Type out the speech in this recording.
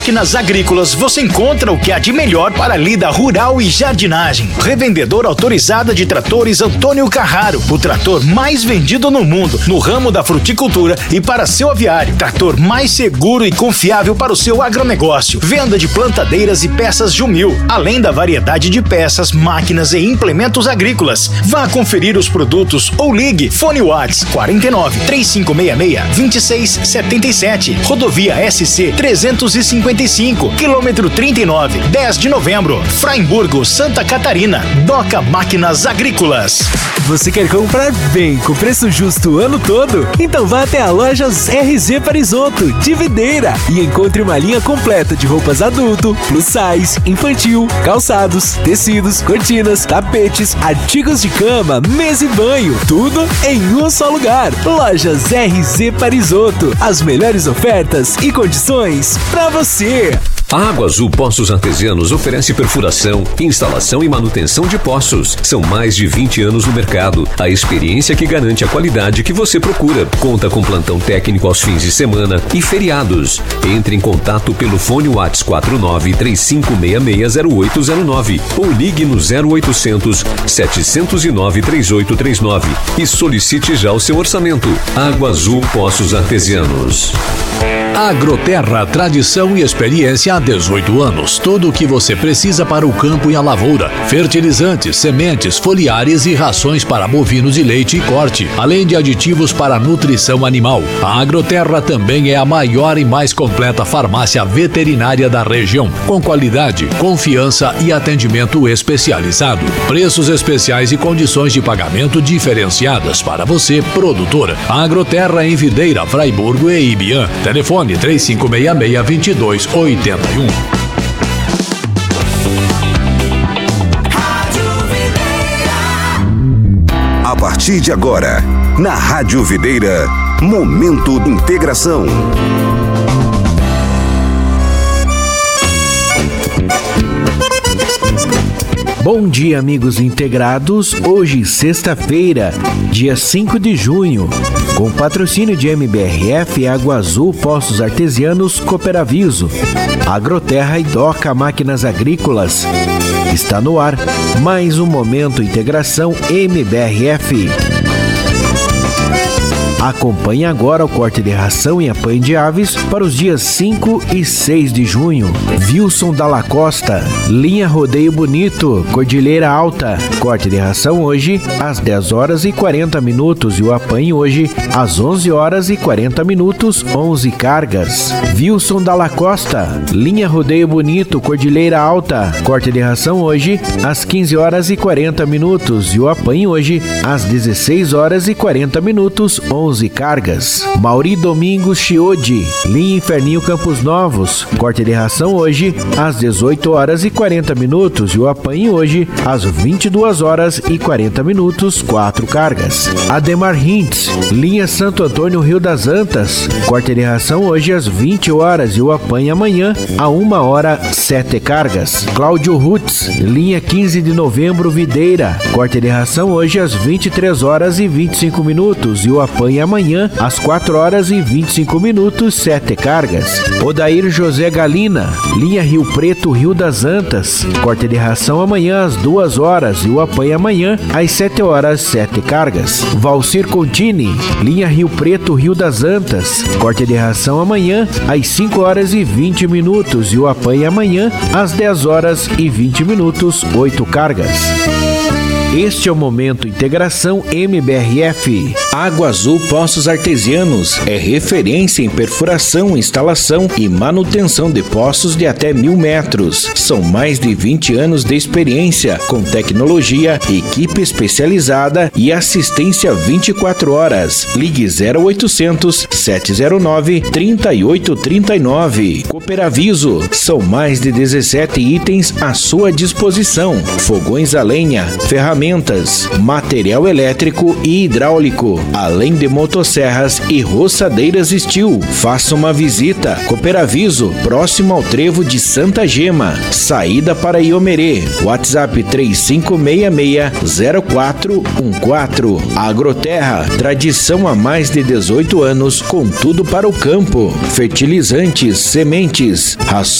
Máquinas Agrícolas você encontra o que há de melhor para a lida rural e jardinagem. Revendedor autorizada de tratores Antônio Carraro, o trator mais vendido no mundo no ramo da fruticultura e para seu aviário. Trator mais seguro e confiável para o seu agronegócio. Venda de plantadeiras e peças Jumil, além da variedade de peças, máquinas e implementos agrícolas. Vá conferir os produtos ou ligue. Fone WhatsApp 49 3566 2677. Rodovia SC 355, quilômetro 39, 10 de novembro, Framburgo, Santa Catarina. Doca Máquinas Agrícolas. Você quer comprar bem, com preço justo o ano todo? Então vá até a Lojas RZ Parisotto, de Videira, e encontre uma linha completa de roupas adulto, plus size, infantil, calçados, tecidos, cortinas, tapetes, artigos de cama, mesa e banho, tudo em um só lugar. Lojas RZ Parisotto, as melhores ofertas e condições para você. A Água Azul Poços Artesianos oferece perfuração, instalação e manutenção de poços. São mais de 20 anos no mercado. A experiência que garante a qualidade que você procura. Conta com plantão técnico aos fins de semana e feriados. Entre em contato pelo fone WhatsApp 4935660809 ou ligue no 0800 709 3839 e solicite já o seu orçamento. Água Azul Poços Artesianos. Agroterra, tradição e experiência há 18 anos. Tudo o que você precisa para o campo e a lavoura. Fertilizantes, sementes, foliares e rações para bovinos de leite e corte, além de aditivos para nutrição animal. A Agroterra também é a maior e mais completa farmácia veterinária da região, com qualidade, confiança e atendimento especializado. Preços especiais e condições de pagamento diferenciadas para você, produtor. A Agroterra em Videira, Framburgo e Ibiã. Telefone 3566-2281. A partir de agora, na Rádio Videira, Momento de Integração. Bom dia, amigos integrados. Hoje, sexta-feira, dia 5 de junho, com patrocínio de MBRF, Água Azul, Poços Artesianos, Cooperaviso, Agroterra e Doca Máquinas Agrícolas. Está no ar mais um Momento Integração MBRF. Acompanhe agora o corte de ração e apanho de aves para os dias 5 e 6 de junho. Wilson Dalla Costa, linha Rodeio Bonito, Cordilheira Alta. Corte de ração hoje às 10 horas e 40 minutos e o apanho hoje às 11 horas e 40 minutos, 11 cargas. Wilson Dalla Costa, linha Rodeio Bonito, Cordilheira Alta. Corte de ração hoje às 15 horas e 40 minutos e o apanho hoje às 16 horas e 40 minutos, 11 cargas. Mauri Domingos Chiodi, linha Inferninho Campos Novos. Corte de ração hoje às 18 horas e 40 minutos e o apanho hoje às 22 horas e 40 minutos, 4 cargas. Ademar Hintz, linha Santo Antônio Rio das Antas. Corte de ração hoje às 20 horas e o apanho amanhã a 1 hora, 7 cargas. Cláudio Rutz, linha 15 de novembro Videira. Corte de ração hoje às 23 horas e 25 minutos e o apanho amanhã às 4 horas e 25 minutos, 7 cargas. Odair José Galina, linha Rio Preto, Rio das Antas. Corte de ração amanhã às 2 horas e o apanho amanhã às 7 horas, 7 cargas. Valcir Contini, linha Rio Preto, Rio das Antas. Corte de ração amanhã às 5 horas e 20 minutos e o apanho amanhã às 10 horas e 20 minutos, 8 cargas. Este é o Momento Integração MBRF. Água Azul Poços Artesianos é referência em perfuração, instalação e manutenção de poços de até 1.000 metros. São mais de 20 anos de experiência, com tecnologia, equipe especializada e assistência 24 horas. Ligue 0800 709 3839. Cooperaviso, são mais de 17 itens à sua disposição. Fogões a lenha, ferramentas ferramentas, material elétrico e hidráulico, além de motosserras e roçadeiras Steel. Faça uma visita. Cooperaviso, próximo ao trevo de Santa Gema, saída para Iomerê. WhatsApp 3566-0414. Agroterra, tradição há mais de 18 anos, com tudo para o campo. Fertilizantes, sementes, rações